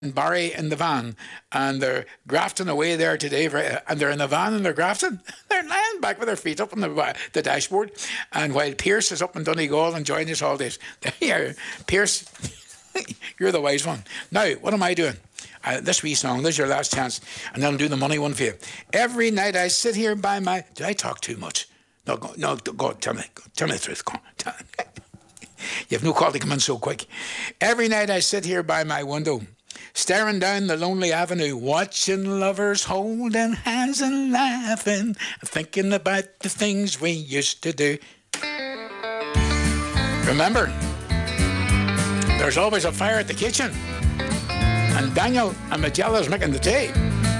and Barry in the van, and they're grafting away there today, and they're in the van and they're grafting. They're lying back with their feet up on the dashboard, and while Pierce is up in Donegal enjoying his holidays. Here, Pierce, you're the wise one. Now, what am I doing? This wee song, this is your last chance, and then I'll do the money one for you. Every night I sit here by my... Did I talk too much? No, go tell me the truth. Go on. You have no call to come in so quick. Every night I sit here by my window, staring down the lonely avenue, watching lovers holding hands and laughing, thinking about the things we used to do. Remember, there's always a fire at the kitchen, and Daniel and Majella's making the tea.